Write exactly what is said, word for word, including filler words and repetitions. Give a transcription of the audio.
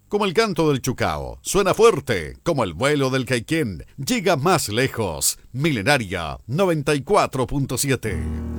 como el canto del chucao, suena fuerte como el vuelo del caiquén, llega más lejos. Milenaria noventa y cuatro punto siete.